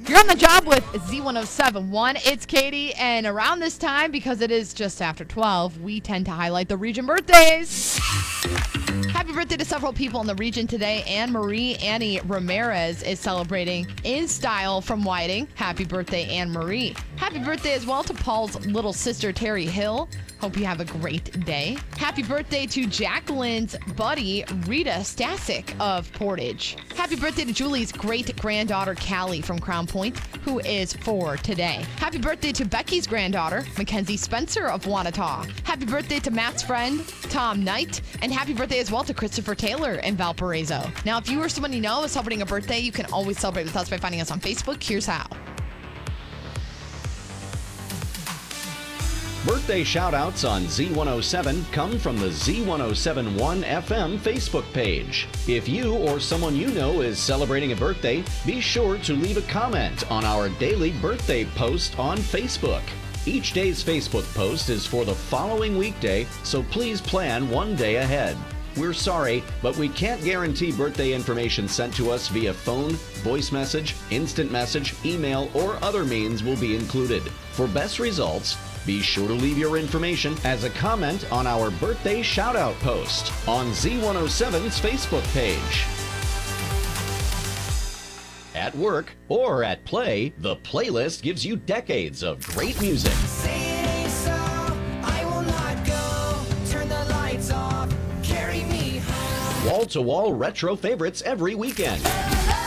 You're on the job with Z1071. It's Katie, and around this time, because it is just after 12, we tend to highlight the region birthdays. Happy birthday to several people in the region today. Anne-Marie Annie Ramirez is celebrating in style from Whiting. Happy birthday, Anne-Marie. Happy birthday as well to Paul's little sister, Terry Hill. Hope you have a great day. Happy birthday to Jacqueline's buddy, Rita Stasic of Portage. Happy birthday to Julie's great-granddaughter, Callie from Crown Point, who is 4 today. Happy birthday to Becky's granddaughter, Mackenzie Spencer of Wanata. Happy birthday to Matt's friend, Tom Knight. And happy birthday as well to Christopher Taylor in Valparaiso. Now, if you or someone you know is celebrating a birthday, you can always celebrate with us by finding us on Facebook. Here's how. Birthday shout-outs on Z107 come from the Z1071 FM Facebook page. If you or someone you know is celebrating a birthday, be sure to leave a comment on our daily birthday post on Facebook. Each day's Facebook post is for the following weekday, so please plan one day ahead. We're sorry, but we can't guarantee birthday information sent to us via phone, voice message, instant message, email, or other means will be included. For best results, be sure to leave your information as a comment on our birthday shout-out post on Z107's Facebook page. At work or at play, the playlist gives you decades of great music. Wall-to-wall retro favorites every weekend.